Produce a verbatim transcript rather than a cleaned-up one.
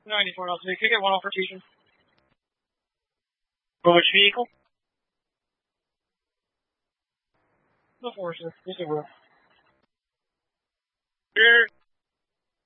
ninety-four L three. Can I get one altercation? For which vehicle? The Forester. Yes, it will. Sure.